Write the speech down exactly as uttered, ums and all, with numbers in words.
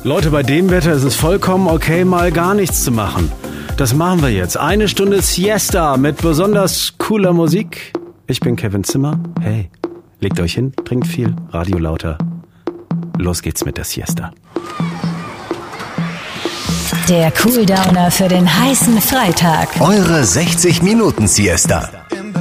Leute, bei dem Wetter ist es vollkommen okay, mal gar nichts zu machen. Das machen wir jetzt. Eine Stunde Siesta mit besonders cooler Musik. Ich bin Kevin Zimmer. Hey, legt euch hin, trinkt viel, Radio lauter. Los geht's mit der Siesta. Der Cooldowner für den heißen Freitag. Eure sechzig Minuten Siesta.